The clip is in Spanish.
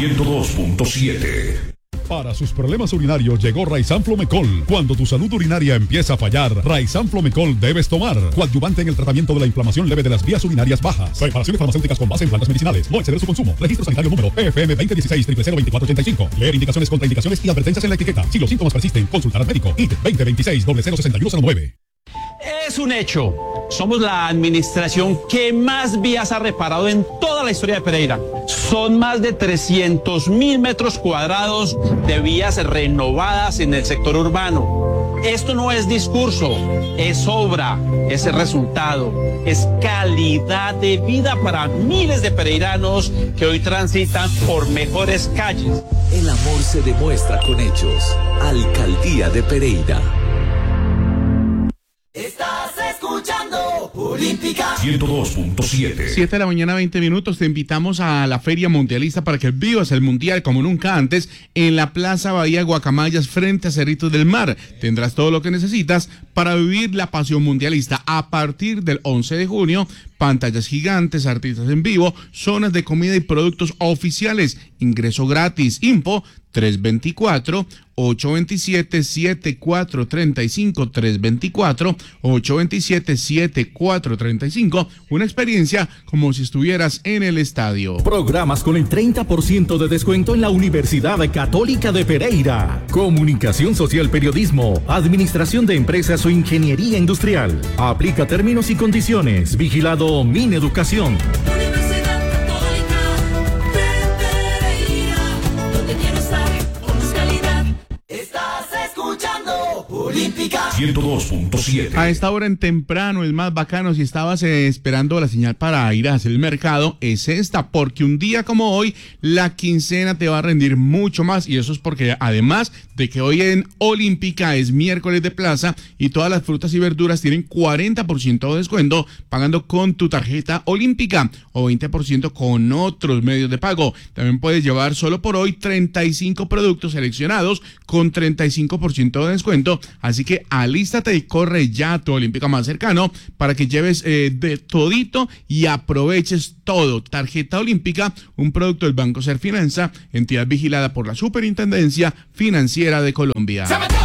102.7. Para sus problemas urinarios llegó Raizan Flomecol. Cuando tu salud urinaria empieza a fallar, Raizan Flomecol debes tomar. Coadyuvante en el tratamiento de la inflamación leve de las vías urinarias bajas. Preparaciones farmacéuticas con base en plantas medicinales. No exceder su consumo. Registro sanitario número PFM 2016-002485. Leer indicaciones, contraindicaciones y advertencias en la etiqueta. Si los síntomas persisten, consultar al médico. IT 2026-006109. Es un hecho. Somos la administración que más vías ha reparado en toda la historia de Pereira. Son más de 300.000 metros cuadrados de vías renovadas en el sector urbano. Esto no es discurso, es obra, es el resultado, es calidad de vida para miles de pereiranos que hoy transitan por mejores calles. El amor se demuestra con hechos. Alcaldía de Pereira. Estás escuchando Olímpica 102.7. 7 de la mañana, 20 minutos. Te invitamos a la Feria Mundialista para que vivas el Mundial como nunca antes en la Plaza Bahía Guacamayas frente a Cerritos del Mar. Tendrás todo lo que necesitas para vivir la pasión mundialista a partir del 11 de junio. Pantallas gigantes, artistas en vivo, zonas de comida y productos oficiales. Ingreso gratis. Info 324-827-7435, 324-827-7435. Una experiencia como si estuvieras en el estadio. Programas con el 30% de descuento en la Universidad Católica de Pereira. Comunicación social, periodismo, administración de empresas o ingeniería industrial. Aplica términos y condiciones. Vigilado Mineducación. Olímpica 102.7. A esta hora en temprano, el más bacano, si estabas esperando la señal para ir a hacer el mercado, es esta, porque un día como hoy, la quincena te va a rendir mucho más, y eso es porque además de que hoy en Olímpica es miércoles de plaza y todas las frutas y verduras tienen 40% de descuento pagando con tu tarjeta Olímpica o 20% con otros medios de pago. También puedes llevar solo por hoy 35 productos seleccionados con 35% de descuento. Así que alístate y corre ya a tu Olímpica más cercano para que lleves de todito y aproveches todo. Tarjeta Olímpica, un producto del Banco Serfinanza, entidad vigilada por la Superintendencia Financiera de Colombia.